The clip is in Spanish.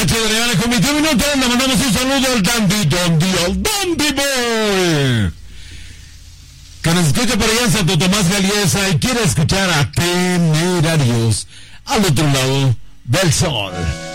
8 de la mañana con 21 minutos. Le mandamos un saludo al Dandy Boy, que nos escucha por allá en Santo Tomás Galiesa y quiere escuchar a Temerarios al otro lado del sol.